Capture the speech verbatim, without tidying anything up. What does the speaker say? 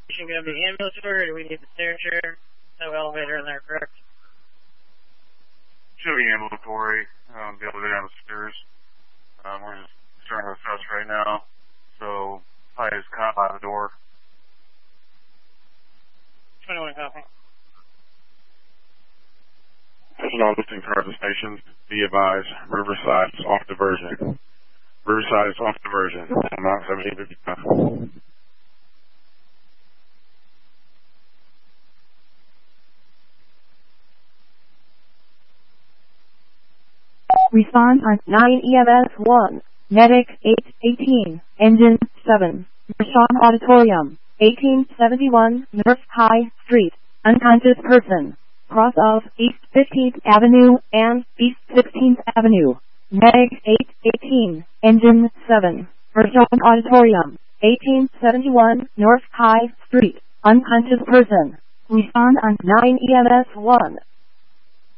Going to be ambulatory, or do we need the stair chair? No elevator in there, correct? Should be ambulatory. Um, be able to go down the stairs. Um, we're just starting to assess right now, so probably just caught by the door. twenty-one copy. This is all listing cars and stations. Be advised, Riverside is off diversion. Riverside is off diversion. I'm not seventeen fifty-five. Respond on nine E M S one, Medic eight eighteen, Engine seven, Mershon Auditorium, eighteen seventy-one North High Street, unconscious person, cross of East fifteenth Avenue and East sixteenth Avenue. Medic eight eighteen, Engine seven, Mershon Auditorium, eighteen seventy-one North High Street, unconscious person. Respond on nine E M S one,